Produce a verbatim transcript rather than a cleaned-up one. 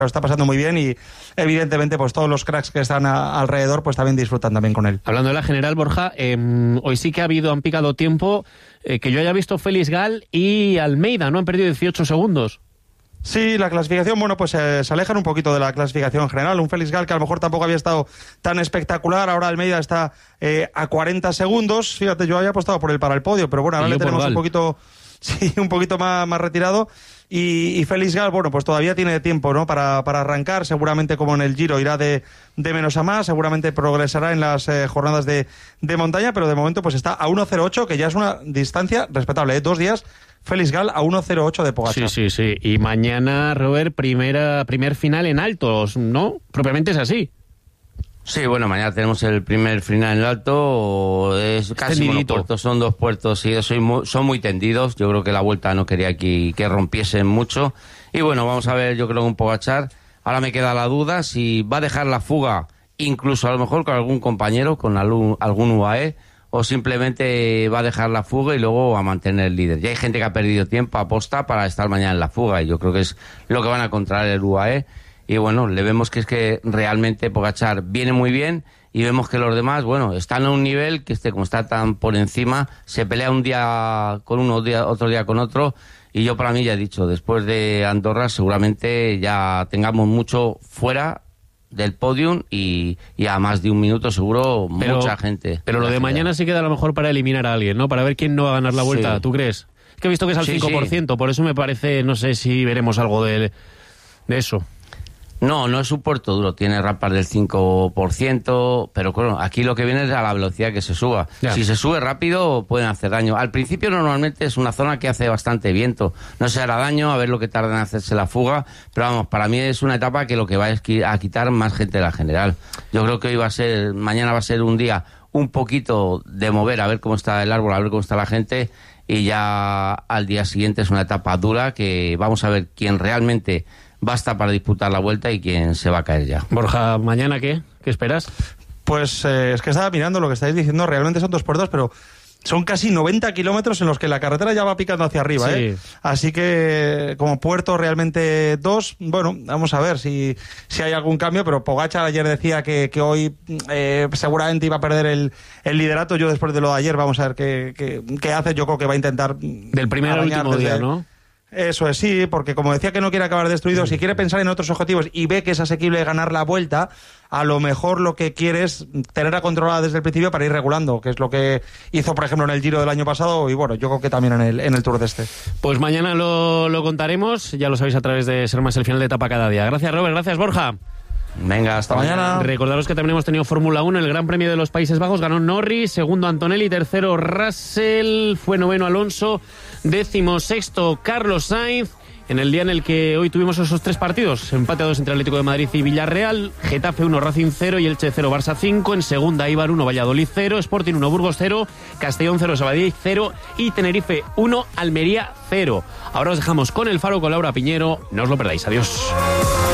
lo está pasando muy bien y evidentemente pues todos los cracks que están a, alrededor pues también disfrutan también con él. Hablando de la general, Borja, eh, hoy sí que ha habido, han picado tiempo, eh, que yo haya visto Félix Gal y Almeida, ¿no? Han perdido dieciocho segundos. Sí, la clasificación, bueno, pues eh, se alejan un poquito de la clasificación general. Un Félix Gal que a lo mejor tampoco había estado tan espectacular. Ahora Almeida está eh, a cuarenta segundos. Fíjate, yo había apostado por él para el podio, pero bueno, ahora le tenemos un poquito, sí, un poquito más, más retirado. Y, y Félix Gal, bueno, pues todavía tiene tiempo, ¿no? Para, para arrancar. Seguramente, como en el Giro, irá de, de menos a más. Seguramente progresará en las eh, jornadas de, de montaña, pero de momento pues está a uno cero ocho, que ya es una distancia respetable, ¿eh? Dos días. Félix Gal a uno cero ocho de Pogačar. Sí, sí, sí. Y mañana, Robert, primera, primer final en altos, ¿no? Propiamente es así. Sí, bueno, mañana tenemos el primer final en el alto. Es casi monopuertos, son dos puertos, sí, son muy, son muy tendidos. Yo creo que la Vuelta no quería que, que rompiesen mucho. Y bueno, vamos a ver, yo creo que un Pogačar. Ahora me queda la duda si va a dejar la fuga, incluso a lo mejor con algún compañero, con algún, algún U A E, o simplemente va a dejar la fuga y luego va a mantener el líder. Ya hay gente que ha perdido tiempo aposta para estar mañana en la fuga y yo creo que es lo que van a encontrar el U A E. Y bueno, le vemos que es que realmente Pogačar viene muy bien y vemos que los demás, bueno, están a un nivel que este, como está tan por encima, se pelea un día con uno, otro día con otro. Y yo para mí ya he dicho, después de Andorra seguramente ya tengamos mucho fuera del podium y, y a más de un minuto seguro pero, mucha gente. Pero lo de mañana sí queda a lo mejor para eliminar a alguien, ¿no? Para ver quién no va a ganar la Vuelta, sí. ¿Tú crees? Es que he visto que es al sí, cinco por ciento, sí. Por eso me parece, no sé si veremos algo de, de eso. No, no es un puerto duro, tiene rampas del cinco por ciento, pero bueno, aquí lo que viene es a la velocidad que se suba. Ya. Si se sube rápido pueden hacer daño. Al principio normalmente es una zona que hace bastante viento, no se hará daño, a ver lo que tarda en hacerse la fuga, pero vamos, para mí es una etapa que lo que va es a quitar más gente de la general. Yo creo que hoy va a ser, mañana va a ser un día un poquito de mover, a ver cómo está el árbol, a ver cómo está la gente, y ya al día siguiente es una etapa dura que vamos a ver quién realmente basta para disputar la Vuelta y quién se va a caer ya. Borja, ¿mañana qué? ¿Qué esperas? Pues eh, es que estaba mirando lo que estáis diciendo, realmente son dos puertos, pero son casi noventa kilómetros en los que la carretera ya va picando hacia arriba, sí. ¿eh? Así que como puerto realmente dos, bueno, vamos a ver si, si hay algún cambio, pero Pogačar ayer decía que, que hoy eh, seguramente iba a perder el, el liderato. Yo después de lo de ayer vamos a ver qué, qué, qué hace. Yo creo que va a intentar... Del primer al último desde... día, ¿no? Eso es, sí, porque como decía que no quiere acabar destruido, si quiere pensar en otros objetivos y ve que es asequible ganar la Vuelta, a lo mejor lo que quiere es tenerla controlada desde el principio para ir regulando, que es lo que hizo, por ejemplo, en el Giro del año pasado y bueno, yo creo que también en el, en el Tour de este. Pues mañana lo, lo contaremos, ya lo sabéis a través de Ser Más, el final de etapa cada día. Gracias, Robert, gracias, Borja. Venga, hasta, hasta mañana. mañana. Recordaros que también hemos tenido Fórmula uno en el Gran Premio de los Países Bajos. Ganó Norris, segundo Antonelli, tercero Russell, fue noveno Alonso, décimo sexto Carlos Sainz. En el día en el que hoy tuvimos esos tres partidos, empate a dos entre Atlético de Madrid y Villarreal, Getafe uno, Racing cero y Elche cero, Barça cinco. En segunda, Eibar uno, Valladolid cero, Sporting uno, Burgos cero, Castellón cero, Sabadell cero y Tenerife uno, Almería cero. Ahora os dejamos con El Faro, con Laura Piñero. No os lo perdáis. Adiós.